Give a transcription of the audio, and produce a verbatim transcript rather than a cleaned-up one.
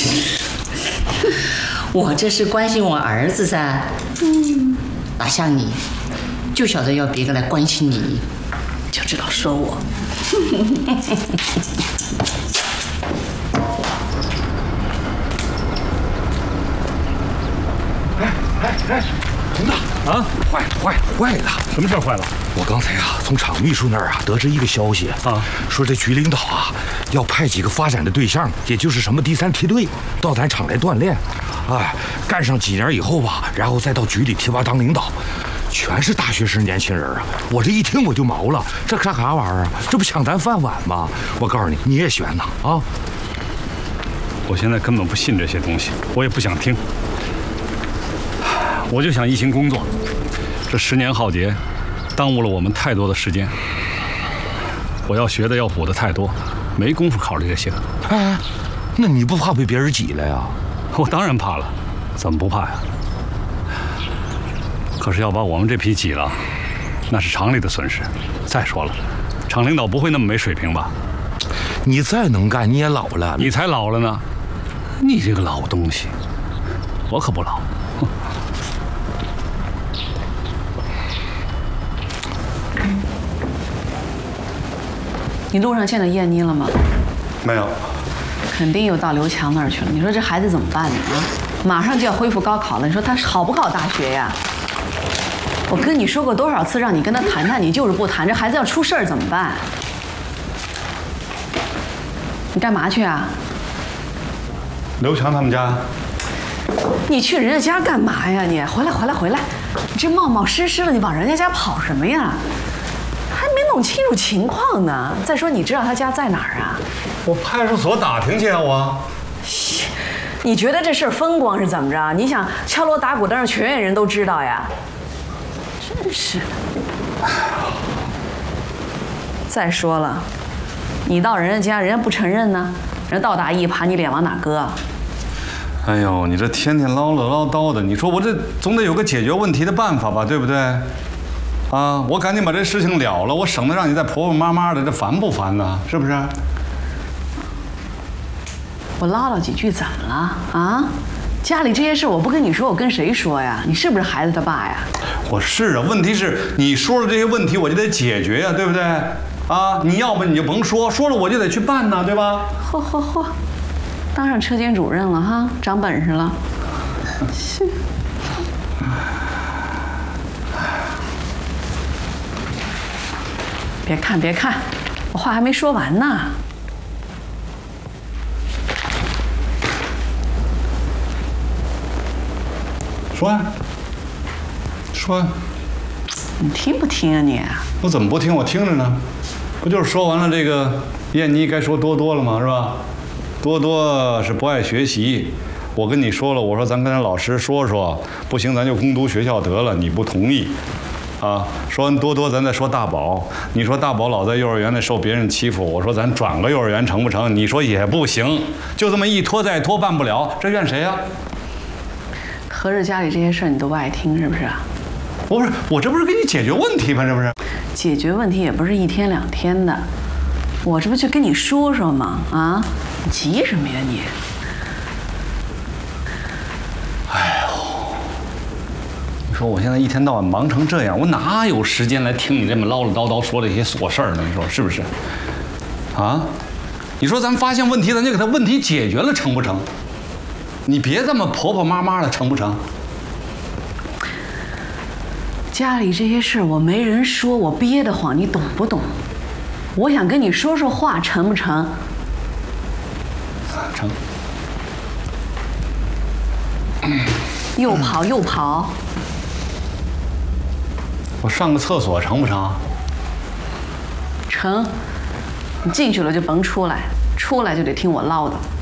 我这是关心我儿子噻。嗯，哪像你，就晓得要别个来关心你，就知道说我。 哎哎哎，佟大啊，坏了坏了坏了！ 什么事坏了？ 我刚才啊，从厂秘书那儿啊得知一个消息啊，说这局领导啊要派几个发展的对象，也就是什么第三梯队，到咱厂来锻炼。哎，干上几年以后吧，然后再到局里提拔当领导，全是大学生年轻人啊！我这一听我就毛了，这干啥玩意儿啊？这不抢咱饭碗吗？我告诉你，你也选呐啊！ 我现在根本不信这些东西，我也不想听。我就想一心工作，这十年浩劫，耽误了我们太多的时间。我要学的要补的太多，没工夫考虑这些。 哎，那你不怕被别人挤了呀？ 我当然怕了，怎么不怕呀？可是要把我们这批挤了，那是厂里的损失。再说了，厂领导不会那么没水平吧？ 你再能干，你也老了。 你才老了呢，你这个老东西，我可不老。 你路上见到燕妮了吗？ 没有。 肯定又到刘强那儿去了。你说这孩子怎么办呢？啊，马上就要恢复高考了，你说他好不考大学呀？我跟你说过多少次，让你跟他谈谈，你就是不谈。这孩子要出事儿怎么办？你干嘛去啊？ 刘强他们家。 你去人家家干嘛呀？你回来，回来，回来！你这冒冒失失的，你往人家家跑什么呀？还没弄清楚情况呢。再说，你知道他家在哪儿啊？ 我派出所打听去啊，我。 你觉得这事儿风光是怎么着？你想敲锣打鼓，当然全院人都知道呀。真是的。再说了，你到人家家，人家不承认呢，人倒打一耙，你脸往哪搁？ 哎呦，你这天天唠唠唠叨的，你说我这总得有个解决问题的办法吧，对不对？啊，我赶紧把这事情了了，我省得让你再婆婆妈妈的，这烦不烦呢？是不是？ 我唠叨几句怎么了啊？家里这些事我不跟你说，我跟谁说呀？你是不是孩子他爸呀？ 我是啊，问题是你说了这些问题，我就得解决呀，对不对？啊，你要不你就甭说，说了我就得去办呐，对吧？ 嚯嚯嚯，当上车间主任了哈，长本事了。是。别看别看，我话还没说完呢。 说呀，说呀。 你听不听啊你？ 我怎么不听？我听着呢。不就是说完了这个燕妮该说多多了吗？是吧？多多是不爱学习，我跟你说了，我说咱跟咱老师说说，不行咱就攻读学校得了，你不同意。啊，说完多多，咱再说大宝。你说大宝老在幼儿园里受别人欺负，我说咱转个幼儿园成不成？你说也不行，就这么一拖再拖，办不了，这怨谁呀？ 合着家里这些事儿你都不爱听是不是啊？ 不是，我这不是给你解决问题吗？这不是？ 解决问题也不是一天两天的，我这不就跟你说说吗？啊，你急什么呀你？ 哎呦！说我现在一天到晚忙成这样，我哪有时间来听你这么唠唠叨叨说这些琐事儿呢？你说是不是？啊？你说咱发现问题，咱就给他问题解决了，成不成？你别这么婆婆妈妈的，成不成？ 家里这些事我没人说，我憋得慌，你懂不懂？我想跟你说说话，成不成？ 成。 又跑又跑。 我上个厕所成不成？ 成。你进去了就甭出来，出来就得听我唠叨。